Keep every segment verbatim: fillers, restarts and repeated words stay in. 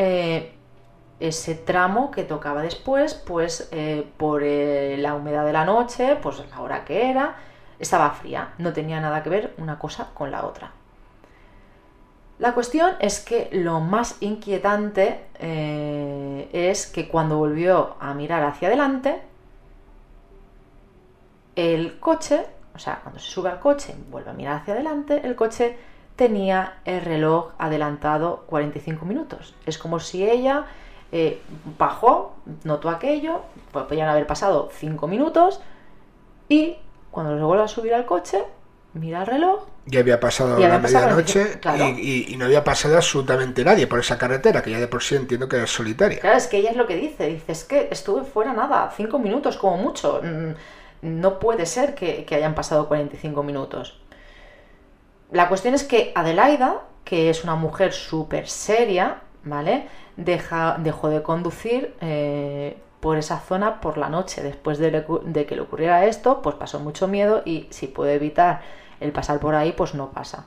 eh, ese tramo que tocaba después, pues eh, por eh, la humedad de la noche, pues la hora que era, estaba fría, no tenía nada que ver una cosa con la otra. La cuestión es que lo más inquietante eh, es que cuando volvió a mirar hacia adelante, el coche, o sea, cuando se sube al coche y vuelve a mirar hacia adelante, el coche tenía el reloj adelantado cuarenta y cinco minutos. Es como si ella eh, bajó, notó aquello, pues podían haber pasado cinco minutos y cuando se vuelve a subir al coche, mira el reloj. Ya había pasado y había la pasado medianoche claro. y, y, y no había pasado absolutamente nadie por esa carretera, que ya de por sí entiendo que es solitaria. Claro, es que ella es lo que dice, dice, es que estuve fuera nada, cinco minutos como mucho. No puede ser que, que hayan pasado cuarenta y cinco minutos. La cuestión es que Adelaida, que es una mujer súper seria, ¿vale? Deja, dejó de conducir eh, por esa zona por la noche. Después de, le, de que le ocurriera esto, pues pasó mucho miedo y si puede evitar el pasar por ahí, pues no pasa.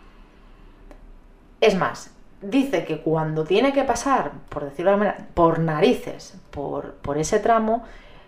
Es más, dice que cuando tiene que pasar, por decirlo de alguna manera, por narices, por, por ese tramo,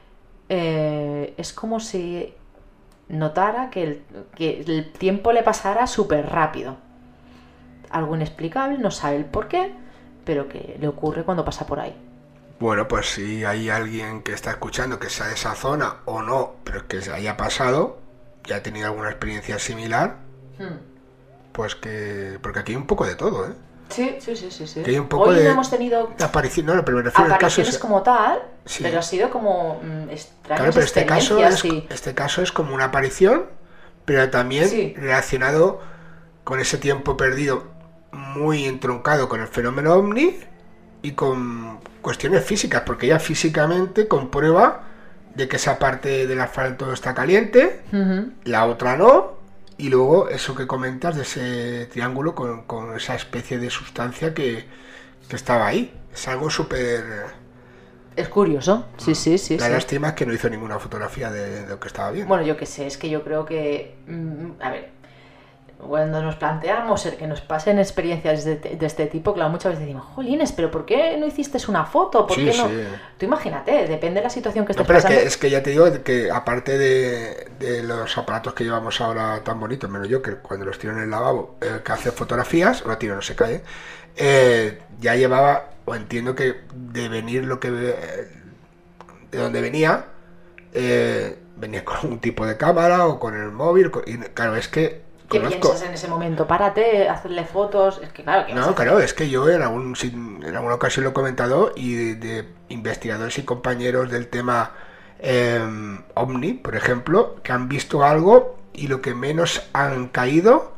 eh, es como si notara que el, que el tiempo le pasara súper rápido. Algo inexplicable, no sabe el por qué, pero que le ocurre cuando pasa por ahí. Bueno, pues si hay alguien que está escuchando que sea de esa zona o no, pero que se haya pasado, ya ha tenido alguna experiencia similar, hmm. pues que... Porque aquí hay un poco de todo, ¿eh? Sí, sí, sí, sí. sí. Que hay un poco Hoy de, no hemos tenido de aparición, no, pero me refiero al caso apariciones es, como tal, sí. pero ha sido como mmm, extrañas claro, pero este caso, es, y... este caso es como una aparición, pero también sí. relacionado con ese tiempo perdido muy entroncado con el fenómeno ovni y con cuestiones físicas, porque ella físicamente comprueba de que esa parte del asfalto está caliente, uh-huh. la otra no. Y luego eso que comentas de ese triángulo con, con esa especie de sustancia que, que estaba ahí. Es algo súper... Es curioso, sí, sí, sí. La sí. lástima es que no hizo ninguna fotografía de, de lo que estaba viendo. Bueno, yo qué sé, es que yo creo que... A ver, cuando nos planteamos el que nos pasen experiencias de, de este tipo, claro, muchas veces decimos, jolines, pero ¿por qué no hiciste una foto? ¿Por sí, qué no? Sí. Tú imagínate, depende de la situación que estés no, pero pasando. Es que, es que ya te digo que aparte de, de los aparatos que llevamos ahora tan bonitos, menos yo, que cuando los tiro en el lavabo, eh, que hace fotografías, o tiro no se cae, eh, ya llevaba, o entiendo que de venir lo que... Eh, de donde venía, eh, venía con un tipo de cámara o con el móvil, con, y claro, es que... ¿Qué Conozco. piensas en ese momento? Párate, hacerle fotos. Es que claro que no, claro, es que yo en, algún, en alguna ocasión lo he comentado y de, de investigadores y compañeros del tema eh, OVNI, por ejemplo, que han visto algo y lo que menos han caído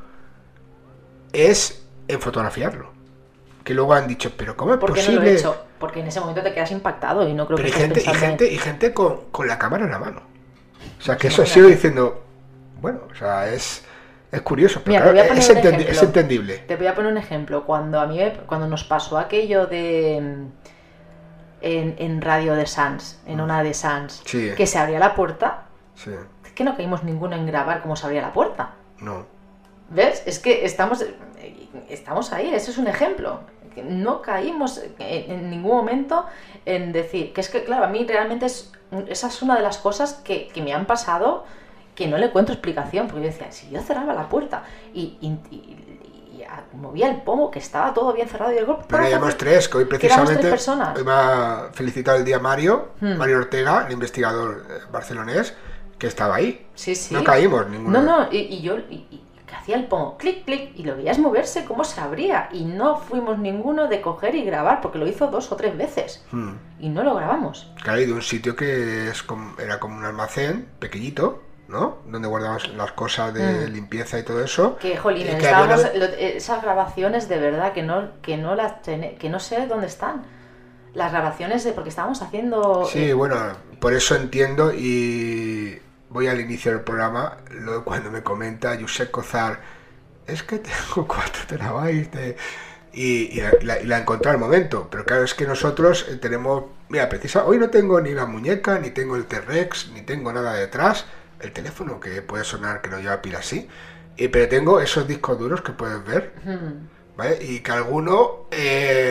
es en fotografiarlo. Que luego han dicho, pero ¿cómo es ¿Por qué posible? no lo he hecho? Porque en ese momento te quedas impactado y no creo pero que hay gente, y gente, en... y gente con, con la cámara en la mano. O sea, que eso ha sido diciendo, bueno, o sea, es... Es curioso, pero Mira, claro, te voy a es, poner un entendi- es entendible. Te voy a poner un ejemplo. Cuando a mí cuando nos pasó aquello de en, en radio de Sans, en una de Sans, sí. que se abría la puerta, sí. es que no caímos ninguno en grabar cómo se abría la puerta. No. ¿Ves? Es que estamos estamos ahí, eso es un ejemplo. No caímos en, en ningún momento en decir, que es que claro, a mí realmente es, esa es una de las cosas que, que me han pasado que no le encuentro explicación, porque yo decía, si yo cerraba la puerta y, y, y, y movía el pomo, que estaba todo bien cerrado y el golpe... Pero éramos tres, que hoy precisamente tres personas. Hoy me ha felicitado el día Mario, hmm. Mario Ortega, el investigador barcelonés, que estaba ahí. Sí, sí. No caímos ninguno. No, no, y, y yo... Y, y, que hacía el pomo, clic, clic, y lo veías moverse, cómo se abría, y no fuimos ninguno de coger y grabar, porque lo hizo dos o tres veces, hmm. y no lo grabamos. Claro, y de un sitio que es como, era como un almacén pequeñito, ¿no? Donde guardamos las cosas de mm. limpieza y todo eso. Que, jolín, eh, que estábamos, una... lo, esas grabaciones de verdad que no, que no las que no sé dónde están. Las grabaciones de porque estábamos haciendo. Sí, eh... bueno, por eso entiendo y voy al inicio del programa, luego cuando me comenta Josep Cozar, es que tengo cuatro terabytes de... y, y, la, y la encontré al momento, pero claro, es que nosotros tenemos, mira, precisa, hoy no tengo ni la muñeca, ni tengo el T-Rex, ni tengo nada detrás. El teléfono que puede sonar que no lleva pila así, y, pero tengo esos discos duros que puedes ver, ¿vale? Y que alguno eh,